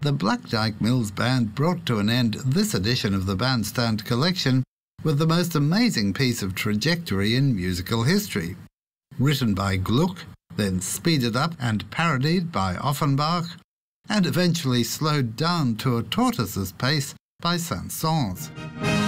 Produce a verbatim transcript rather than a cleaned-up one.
the Black Dyke Mills Band brought to an end this edition of the Bandstand Collection with the most amazing piece of trajectory in musical history. Written by Gluck, then speeded up and parodied by Offenbach, and eventually slowed down to a tortoise's pace by Saint-Saëns.